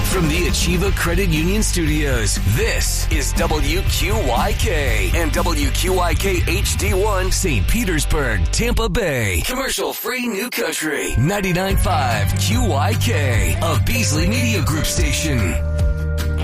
From the Achieva Credit Union Studios, this is WQYK and WQYK HD1 St. Petersburg, Tampa Bay. Commercial-free New Country, 99.5 QYK, a Beasley Media Group station.